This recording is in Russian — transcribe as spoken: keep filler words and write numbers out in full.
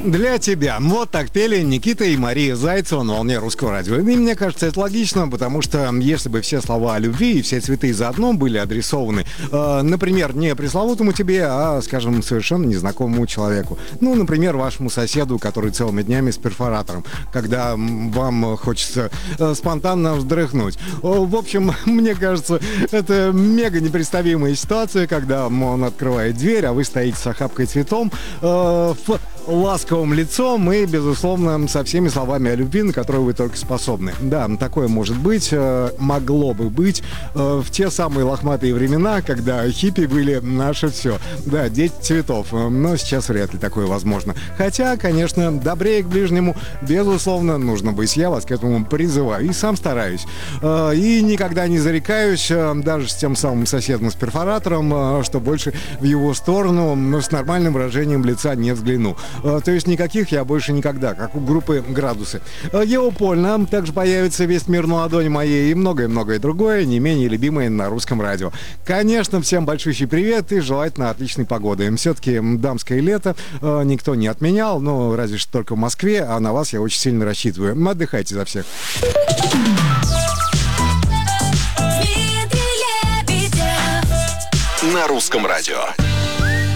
Для тебя. Вот так пели Никита и Мария Зайцева на волне Русского радио. И мне кажется, это логично, потому что если бы все слова о любви и все цветы заодно были адресованы, э, например, не пресловутому тебе, а, скажем, совершенно незнакомому человеку. Ну, например, вашему соседу, который целыми днями с перфоратором, когда вам хочется э, спонтанно вздрыхнуть. В общем, мне кажется, это мега непредставимая ситуация, когда он открывает дверь, а вы стоите с охапкой цветом, э, в ласковым лицом и, безусловно, со всеми словами о любви, на которые вы только способны. Да, такое может быть, э, могло бы быть э, в те самые лохматые времена, когда хиппи были наше все. Да, дети цветов, но сейчас вряд ли такое возможно. Хотя, конечно, добрее к ближнему, безусловно, нужно быть. Я вас к этому призываю и сам стараюсь. Э, и никогда не зарекаюсь, э, даже с тем самым соседом с перфоратором, э, что больше в его сторону, но с нормальным выражением лица не взгляну. То есть никаких я больше никогда, как у группы «Градусы». Еопольно также появится «Весь мир на ладони моей» и многое-многое другое, не менее любимое на русском радио. Конечно, всем большущий привет и желательно отличной погоды. Все-таки дамское лето никто не отменял, но разве что только в Москве, а на вас я очень сильно рассчитываю. Отдыхайте за всех. На русском радио.